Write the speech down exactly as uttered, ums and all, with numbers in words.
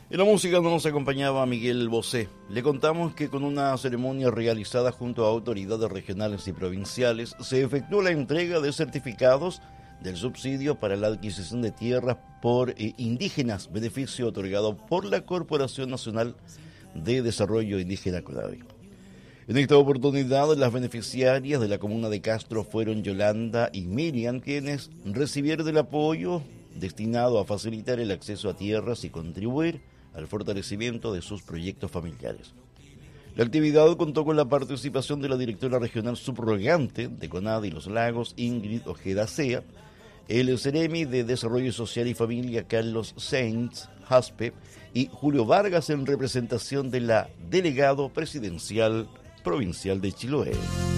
En la música nos acompañaba Miguel Bosé. Le contamos que con una ceremonia realizada junto a autoridades regionales y provinciales se efectuó la entrega de certificados del subsidio para la adquisición de tierras por eh, indígenas, beneficio otorgado por la Corporación Nacional de Desarrollo Indígena CONADI. En esta oportunidad, las beneficiarias de la comuna de Castro fueron Yolanda y Miriam, quienes recibieron el apoyo destinado a facilitar el acceso a tierras y contribuir al fortalecimiento de sus proyectos familiares. La actividad contó con la participación de la directora regional subrogante de CONADI Los Lagos, Ingrid Ojeda Sea, el Ceremi de Desarrollo Social y Familia, Carlos Sainz Jaspe, y Julio Vargas en representación de la delegado presidencial provincial de Chiloé.